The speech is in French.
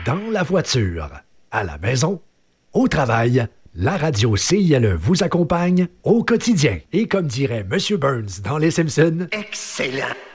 Dans la voiture, à la maison, au travail, la radio CILE vous accompagne au quotidien. Et comme dirait M. Burns dans Les Simpsons, excellent!